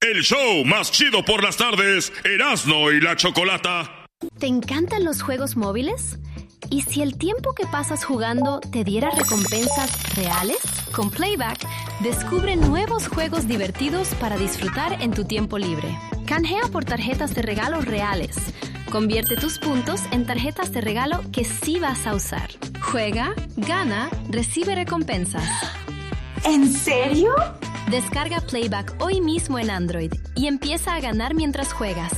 el show más chido por las tardes, Erasmo y la Chocolata. ¿Te encantan los juegos móviles? ¿Y si el tiempo que pasas jugando te diera recompensas reales? Con Playback, descubre nuevos juegos divertidos para disfrutar en tu tiempo libre. Canjea por tarjetas de regalo reales. Convierte tus puntos en tarjetas de regalo que sí vas a usar. Juega, gana, recibe recompensas. ¿En serio? Descarga Playback hoy mismo en Android y empieza a ganar mientras juegas.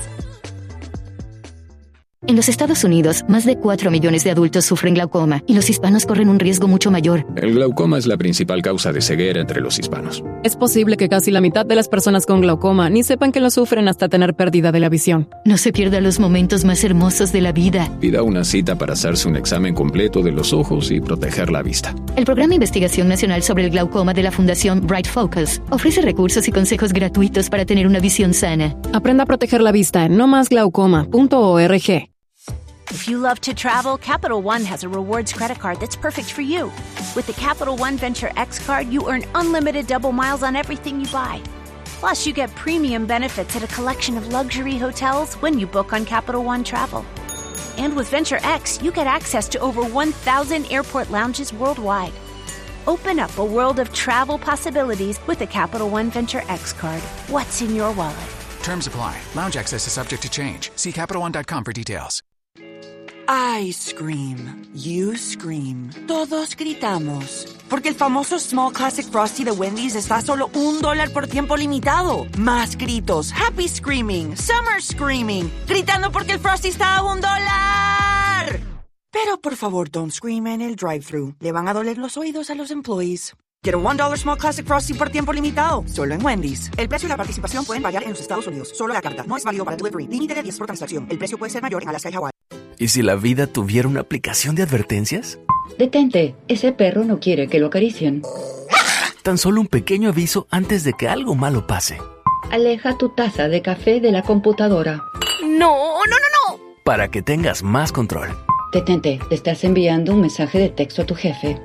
En los Estados Unidos, más de 4 millones de adultos sufren glaucoma y los hispanos corren un riesgo mucho mayor. El glaucoma es la principal causa de ceguera entre los hispanos. Es posible que casi la mitad de las personas con glaucoma ni sepan que lo sufren hasta tener pérdida de la visión. No se pierda los momentos más hermosos de la vida. Pida una cita para hacerse un examen completo de los ojos y proteger la vista. El Programa de Investigación Nacional sobre el Glaucoma de la Fundación Bright Focus ofrece recursos y consejos gratuitos para tener una visión sana. Aprenda a proteger la vista en nomasglaucoma.org. If you love to travel, Capital One has a rewards credit card that's perfect for you. With the Capital One Venture X card, you earn unlimited double miles on everything you buy. Plus, you get premium benefits at a collection of luxury hotels when you book on Capital One Travel. And with Venture X, you get access to over 1,000 airport lounges worldwide. Open up a world of travel possibilities with the Capital One Venture X card. What's in your wallet? Terms apply. Lounge access is subject to change. See CapitalOne.com for details. I scream. You scream. Todos gritamos. Porque el famoso Small Classic Frosty de Wendy's está a solo $1 por tiempo limitado. Más gritos. Happy screaming. Summer screaming. Gritando porque el Frosty está a $1. Pero por favor, don't scream en el drive-thru. Le van a doler los oídos a los employees. Get a $1 Small Classic Frosty por tiempo limitado. Solo en Wendy's. El precio y la participación pueden variar en los Estados Unidos. Solo la carta. No es válido para delivery. Límite de 10 por transacción. El precio puede ser mayor en Alaska y Hawái. ¿Y si la vida tuviera una aplicación de advertencias? Detente, ese perro no quiere que lo acaricien. Tan solo un pequeño aviso antes de que algo malo pase. Aleja tu taza de café de la computadora. No. Para que tengas más control. Detente, le estás enviando un mensaje de texto a tu jefe.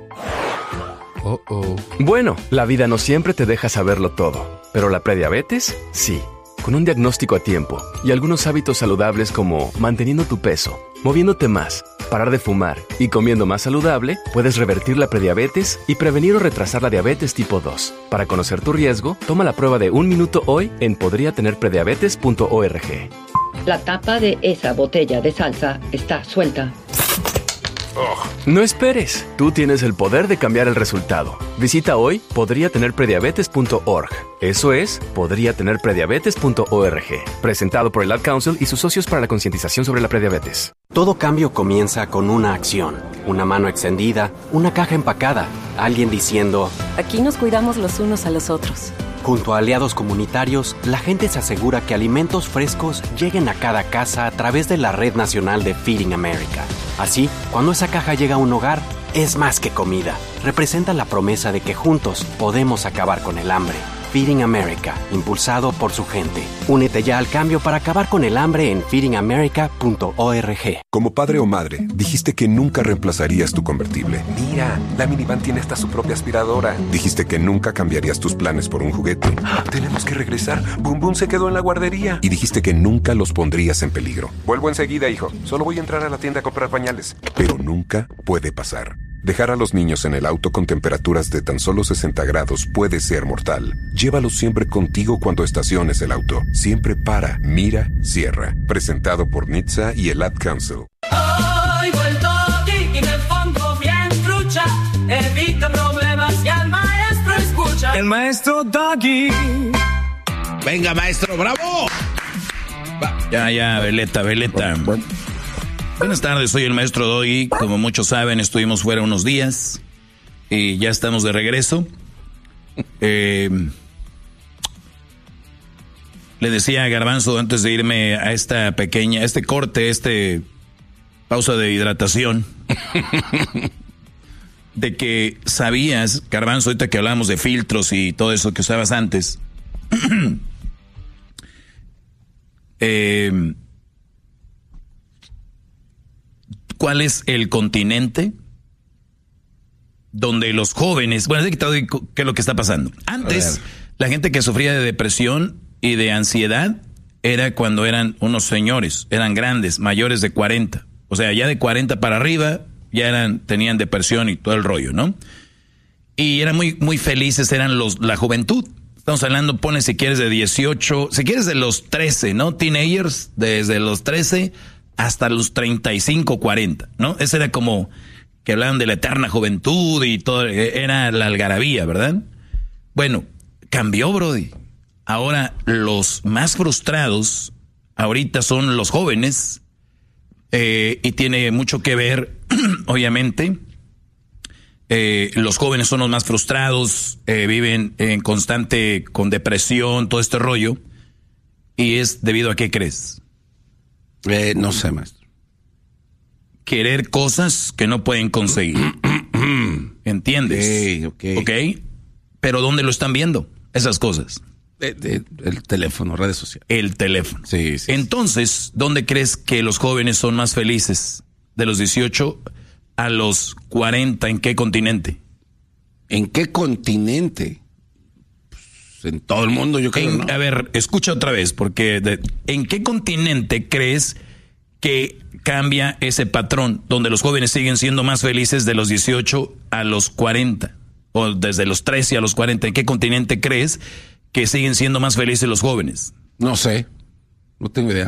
Bueno, la vida no siempre te deja saberlo todo, pero la prediabetes, sí. Con un diagnóstico a tiempo y algunos hábitos saludables como manteniendo tu peso, moviéndote más, parar de fumar y comiendo más saludable, puedes revertir la prediabetes y prevenir o retrasar la diabetes tipo 2. Para conocer tu riesgo, toma la prueba de 1 minuto hoy en podriatenerprediabetes.org. La tapa de esa botella de salsa está suelta. No esperes, tú tienes el poder de cambiar el resultado. Visita hoy podriatenerprediabetes.org. Eso es, podriatenerprediabetes.org. Presentado por el Ad Council y sus socios para la concientización sobre la prediabetes. Todo cambio comienza con una acción. Una mano extendida, una caja empacada, alguien diciendo: Aquí nos cuidamos los unos a los otros. Junto a aliados comunitarios, la gente se asegura que alimentos frescos lleguen a cada casa a través de la Red Nacional de Feeding America. Así, cuando esa caja llega a un hogar, es más que comida. Representa la promesa de que juntos podemos acabar con el hambre. Feeding America, impulsado por su gente. Únete ya al cambio para acabar con el hambre en feedingamerica.org. Como padre o madre, dijiste que nunca reemplazarías tu convertible. Mira, la minivan tiene hasta su propia aspiradora. Dijiste que nunca cambiarías tus planes por un juguete. Tenemos que regresar. Boom Boom se quedó en la guardería. Y dijiste que nunca los pondrías en peligro. Vuelvo enseguida, hijo. Solo voy a entrar a la tienda a comprar pañales. Pero nunca puede pasar. Dejar a los niños en el auto con temperaturas de tan solo 60 grados puede ser mortal. Llévalos siempre contigo cuando estaciones el auto. Siempre para, mira, cierra. Presentado por NHTSA y el Ad Council. Oigo el toque y me pongo bien trucha. Evita problemas y al maestro escucha. El maestro Doggy. Venga, maestro, bravo. Ya, veleta. Buenas tardes, soy el maestro Doggy. Como muchos saben, estuvimos fuera unos días y ya estamos de regreso. Le decía a Garbanzo antes de irme a esta pequeña, pausa de hidratación, de que sabías, Garbanzo, ahorita que hablamos de filtros y todo eso que usabas antes, ¿cuál es el continente donde los jóvenes... Bueno, ¿qué es lo que está pasando? Antes, la gente que sufría de depresión y de ansiedad era cuando eran unos señores, eran grandes, mayores de 40. O sea, ya de 40 para arriba, ya tenían depresión y todo el rollo, ¿no? Y eran muy, muy felices, eran la juventud. Estamos hablando, pone si quieres de 18, si quieres de los 13, ¿no? Teenagers, desde los 13 hasta los 35, 40, ¿no? Ese era como que hablaban de la eterna juventud y todo, era la algarabía, ¿verdad? Bueno, cambió, brody. Ahora los más frustrados ahorita son los jóvenes y tiene mucho que ver, obviamente. Los jóvenes son los más frustrados, viven en constante con depresión, todo este rollo. ¿Y es debido a qué crees? No sé, maestro. Querer cosas que no pueden conseguir. ¿Entiendes? Ok. Pero ¿dónde lo están viendo esas cosas? El teléfono, redes sociales. El teléfono. Sí. Entonces, ¿dónde crees que los jóvenes son más felices? De los 18 a los 40, ¿en qué continente? ¿En qué continente? Pues en todo el mundo, yo creo, ¿no? A ver, escucha otra vez, porque ¿en qué continente crees que cambia ese patrón? Donde los jóvenes siguen siendo más felices de los 18 a los 40. O desde los 13 a los 40. ¿En qué continente crees que siguen siendo más felices los jóvenes? No sé. No tengo idea.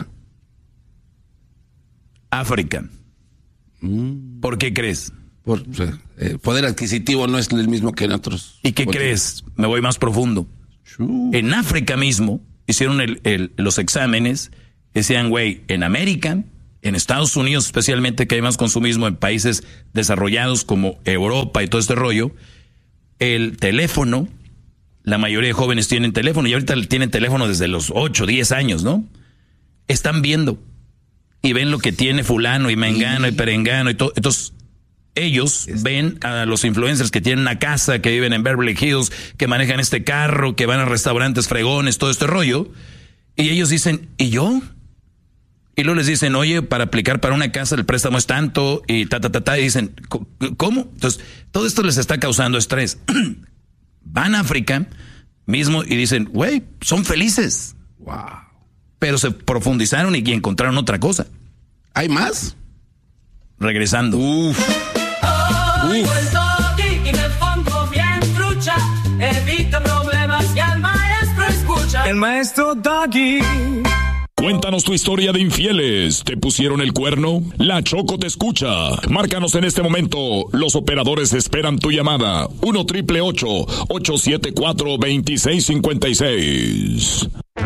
África. ¿Por qué crees? Poder adquisitivo no es el mismo que en otros. ¿Y qué crees? Me voy más profundo. En África mismo hicieron los exámenes. Decían, güey, en América, en Estados Unidos especialmente, que hay más consumismo, en países desarrollados como Europa y todo este rollo, el teléfono, la mayoría de jóvenes tienen teléfono y ahorita tienen teléfono desde los 8, 10 años, ¿no? Están viendo y ven lo que tiene fulano y mengano y perengano y todo. Entonces, ellos ven a los influencers que tienen una casa, que viven en Beverly Hills, que manejan este carro, que van a restaurantes fregones, todo este rollo. Y ellos dicen, ¿y yo? Y luego les dicen, oye, para aplicar para una casa el préstamo es tanto y y dicen, ¿cómo? Entonces, todo esto les está causando estrés. Van a África mismo y dicen, güey, son felices. Wow. Pero se profundizaron y encontraron otra cosa. ¿Hay más? Regresando. Oigo el toque y me pongo bien trucha. Evito problemas y al maestro escucha. El maestro Doggy. Cuéntanos tu historia de infieles. ¿Te pusieron el cuerno? La Choco te escucha. Márcanos en este momento. Los operadores esperan tu llamada. 1-888-874-2656.